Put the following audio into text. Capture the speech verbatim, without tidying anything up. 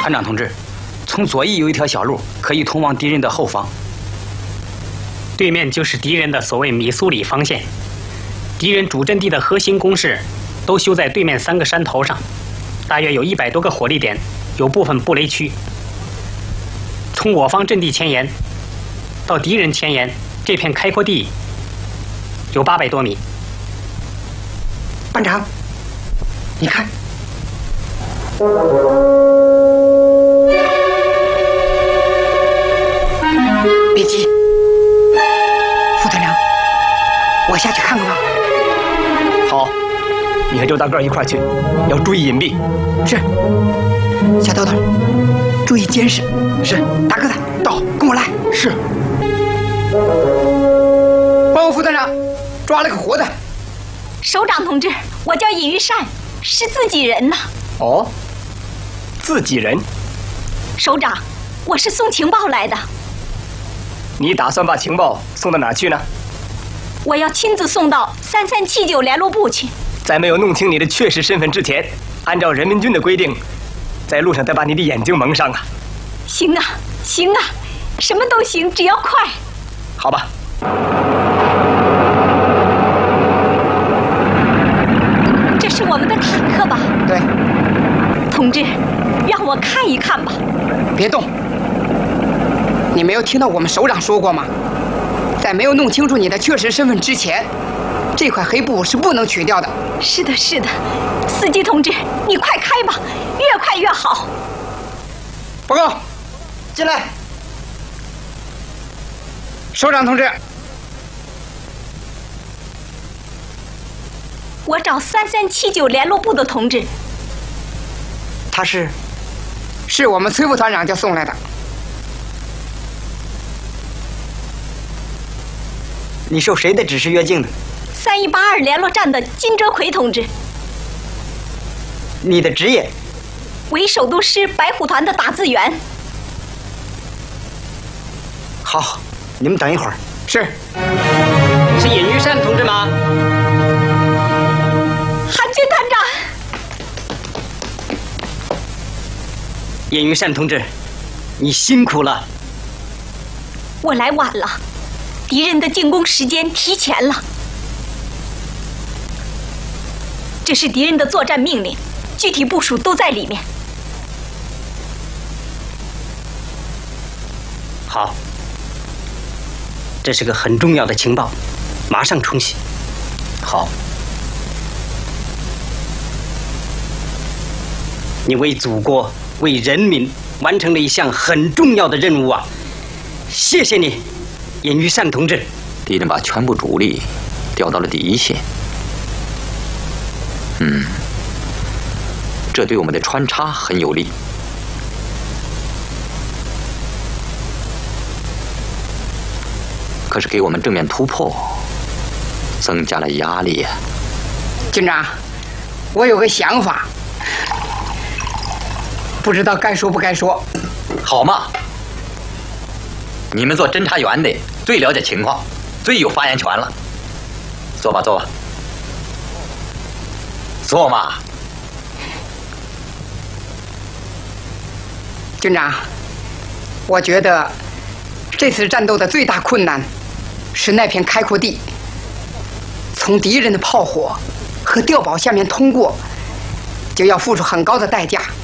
团长同志，从左翼有一条小路可以通往敌人的后方。 对面就是敌人的所谓米苏里防线，敌人主阵地的核心工事都修在对面三个山头上，大约有一百多个火力点，有部分布雷区。从我方阵地前沿到敌人前沿这片开阔地有八百多米。 班长，你看。 别急，副团长，我下去看看吧。 好，你和周大个一块去，要注意隐蔽。 是。小豆豆，注意监视。 是。 大个子，到，跟我来。 是。 报告副团长，抓了个活的。 首长同志，我叫尹玉善，是自己人呐。 哦。 自己人， 首长，我是送情报来的。 你打算把情报送到哪儿去呢？ 我要亲自送到三三七九联络部去。 在没有弄清你的确实身份之前，按照人民军的规定，在路上再把你的眼睛蒙上啊！ 行啊，行啊，什么都行，只要快。 好吧。 这是我们的坦克吧？ 对。 同志，让我看一看吧。 别动！你没有听到我们首长说过吗？在没有弄清楚你的确实身份之前，这块黑布是不能取掉的。 是的，是的。司机同志，你快开吧，越快越好。 报告，进来。首长同志， 我找三三七九联络部的同志。 他是，是我们崔副团长就送来的。 你受谁的指示越境的？ 三一八二联络站的金哲奎同志。 你的职业？ 为首都师白虎团的打字员。 好，你们等一会儿。 是。 是尹玉善同志吗？ 韩军团长。 尹玉善同志，你辛苦了。 我来晚了，敌人的进攻时间提前了。这是敌人的作战命令，具体部署都在里面。 好，这是个很重要的情报，马上冲洗。好，你为祖国。 为人民完成了一项很重要的任务啊！谢谢你，尹玉善同志。 敌人把全部主力调到了第一线，嗯，这对我们的穿插很有利。可是给我们正面突破增加了压力呀。 军长，我有个想法。 不知道该说不该说， 好嘛！你们做侦察员的最了解情况，最有发言权了。坐吧，坐吧，坐嘛。 军长，我觉得这次战斗的最大困难是那片开阔地，从敌人的炮火和碉堡下面通过，就要付出很高的代价。